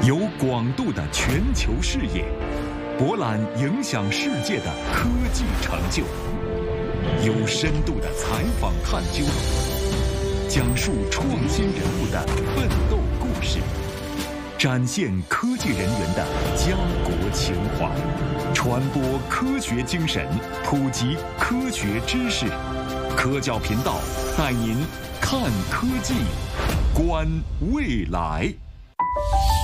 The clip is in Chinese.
有广度的全球视野，博览影响世界的科技成就，有深度的采访探究，讲述创新人物的奋斗故事，展现科技人员的家国情怀，传播科学精神，普及科学知识。科教频道带您看科技，观未来。